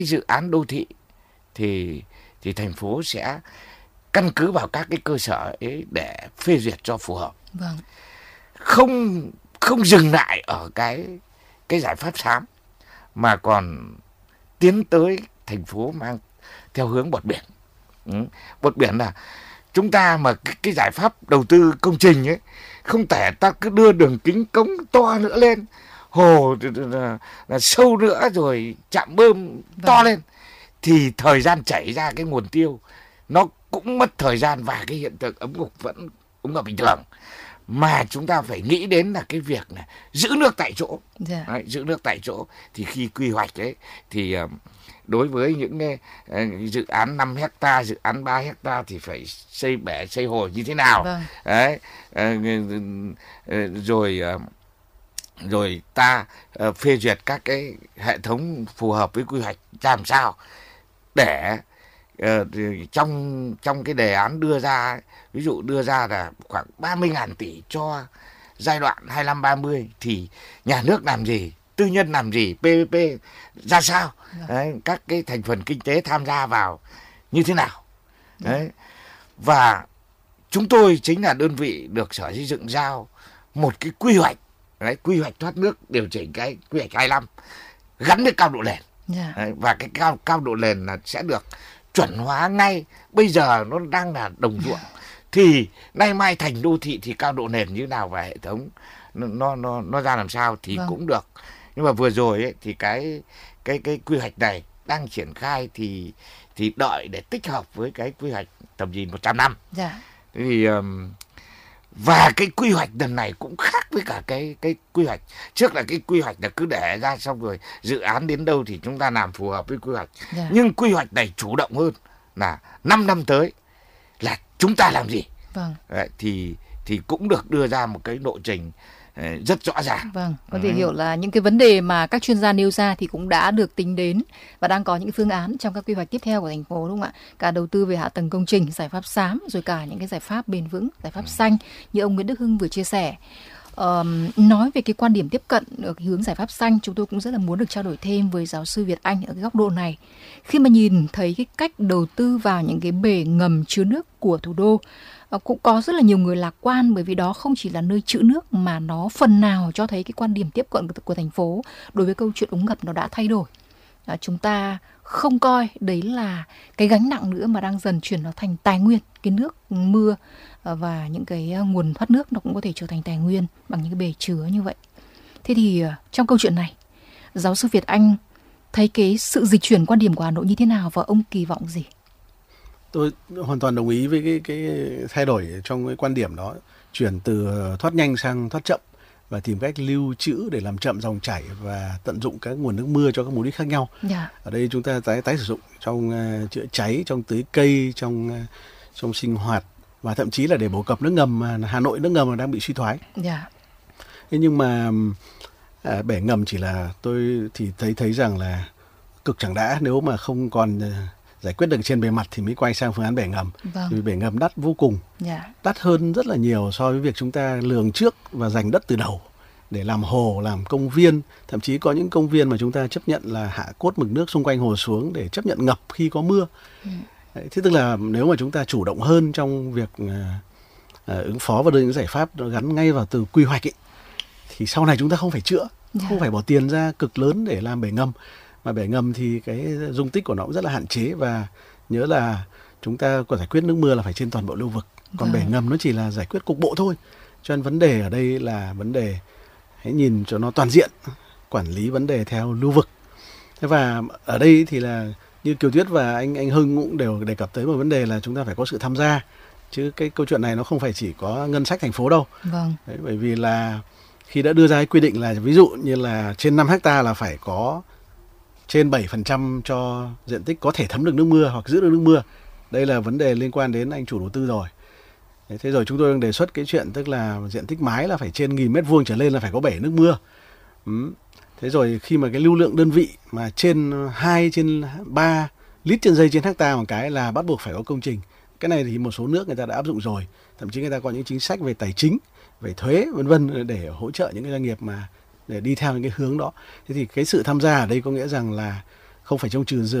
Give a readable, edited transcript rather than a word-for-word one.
dự án đô thị thì thành phố sẽ căn cứ vào các cái cơ sở ấy để phê duyệt cho phù hợp. Vâng. Không dừng lại ở cái giải pháp xám mà còn tiến tới thành phố mang theo hướng bọt biển. Bọt biển là chúng ta mà cái giải pháp đầu tư công trình ấy, không thể ta cứ đưa đường kính cống to nữa lên, hồ là sâu nữa, rồi trạm bơm to lên, thì thời gian chảy ra cái nguồn tiêu nó cũng mất thời gian, và cái hiện tượng ống ngục vẫn ống ngập bình thường. Mà chúng ta phải nghĩ đến là cái việc này giữ nước tại chỗ. Đấy, giữ nước tại chỗ thì khi quy hoạch ấy thì đối với những dự án 5 hecta, dự án 3 hecta thì phải xây bể, xây hồ như thế nào. Đấy, rồi ta phê duyệt các cái hệ thống phù hợp với quy hoạch làm sao để trong cái đề án đưa ra, ví dụ đưa ra là khoảng 30.000 tỷ cho giai đoạn 25-30 thì nhà nước làm gì, tư nhân làm gì, PPP ra sao, đấy, các cái thành phần kinh tế tham gia vào như thế nào. Đấy. Và chúng tôi chính là đơn vị được Sở Xây dựng giao một cái quy hoạch, đấy, quy hoạch thoát nước, điều chỉnh cái quy hoạch 25 gắn với cao độ nền. Đấy, và cái cao độ nền là sẽ được chuẩn hóa ngay. Bây giờ nó đang là đồng ruộng thì nay mai thành đô thị thì cao độ nền như nào và hệ thống nó ra làm sao thì cũng được. Nhưng mà vừa rồi ấy, thì cái quy hoạch này đang triển khai thì đợi để tích hợp với cái quy hoạch tầm nhìn 100 năm. Thì và cái quy hoạch lần này cũng khác với cả cái quy hoạch trước, là cái quy hoạch là cứ để ra xong rồi dự án đến đâu thì chúng ta làm phù hợp với quy hoạch. Nhưng quy hoạch này chủ động hơn là 5 năm tới là chúng ta làm gì. Đấy, thì cũng được đưa ra một cái lộ trình rất rõ ràng. Có thể hiểu là những cái vấn đề mà các chuyên gia nêu ra thì cũng đã được tính đến và đang có những phương án trong các quy hoạch tiếp theo của thành phố, đúng không ạ? Cả đầu tư về hạ tầng công trình, giải pháp xám, rồi cả những cái giải pháp bền vững, giải pháp xanh như ông Nguyễn Đức Hưng vừa chia sẻ. Nói về cái quan điểm tiếp cận ở cái hướng giải pháp xanh, chúng tôi cũng rất là muốn được trao đổi thêm với giáo sư Việt Anh ở cái góc độ này. Khi mà nhìn thấy cái cách đầu tư vào những cái bể ngầm chứa nước của thủ đô, cũng có rất là nhiều người lạc quan, bởi vì đó không chỉ là nơi trữ nước mà nó phần nào cho thấy cái quan điểm tiếp cận của thành phố đối với câu chuyện ống ngập nó đã thay đổi. Chúng ta không coi đấy là cái gánh nặng nữa mà đang dần chuyển nó thành tài nguyên. Cái nước mưa và những cái nguồn thoát nước nó cũng có thể trở thành tài nguyên bằng những cái bể chứa như vậy. Thế thì trong câu chuyện này, giáo sư Việt Anh thấy cái sự dịch chuyển quan điểm của Hà Nội như thế nào và ông kỳ vọng gì? Tôi hoàn toàn đồng ý với cái thay đổi trong cái quan điểm đó, chuyển từ thoát nhanh sang thoát chậm và tìm cách lưu trữ để làm chậm dòng chảy và tận dụng các nguồn nước mưa cho các mục đích khác nhau. Ở đây chúng ta tái sử dụng trong chữa cháy, trong tưới cây, trong sinh hoạt và thậm chí là để bổ cập nước ngầm mà Hà Nội nước ngầm đang bị suy thoái. Thế nhưng mà bể ngầm chỉ là tôi thì thấy rằng là cực chẳng đã, nếu mà không còn giải quyết được trên bề mặt thì mới quay sang phương án bể ngầm. Vì bể ngầm đắt vô cùng, đắt hơn rất là nhiều so với việc chúng ta lường trước và dành đất từ đầu để làm hồ, làm công viên. Thậm chí có những công viên mà chúng ta chấp nhận là hạ cốt mực nước xung quanh hồ xuống để chấp nhận ngập khi có mưa. Đấy, thế tức là nếu mà chúng ta chủ động hơn trong việc ứng phó và đưa những giải pháp nó gắn ngay vào từ quy hoạch ấy, thì sau này chúng ta không phải chữa, không phải bỏ tiền ra cực lớn để làm bể ngầm. Mà bể ngầm thì cái dung tích của nó cũng rất là hạn chế, và nhớ là chúng ta có giải quyết nước mưa là phải trên toàn bộ lưu vực, còn bể ngầm nó chỉ là giải quyết cục bộ thôi. Cho nên vấn đề ở đây là vấn đề hãy nhìn cho nó toàn diện, quản lý vấn đề theo lưu vực. Thế và ở đây thì là như Kiều Tuyết và anh Hưng cũng đều đề cập tới một vấn đề là chúng ta phải có sự tham gia, chứ cái câu chuyện này nó không phải chỉ có ngân sách thành phố đâu. Đấy, bởi vì là khi đã đưa ra cái quy định là ví dụ như là trên 5 hecta là phải có trên 7% cho diện tích có thể thấm được nước mưa hoặc giữ được nước mưa. Đây là vấn đề liên quan đến anh chủ đầu tư rồi. Thế rồi chúng tôi đang đề xuất cái chuyện tức là diện tích mái là phải trên 1.000 m² trở lên là phải có bể nước mưa. Thế rồi khi mà cái lưu lượng đơn vị mà trên 2 trên 3 lít trên giây trên hecta một cái là bắt buộc phải có công trình. Cái này thì một số nước người ta đã áp dụng rồi. Thậm chí người ta có những chính sách về tài chính, về thuế vân vân để hỗ trợ những cái doanh nghiệp mà để đi theo những cái hướng đó. Thế thì cái sự tham gia ở đây có nghĩa rằng là không phải trong trường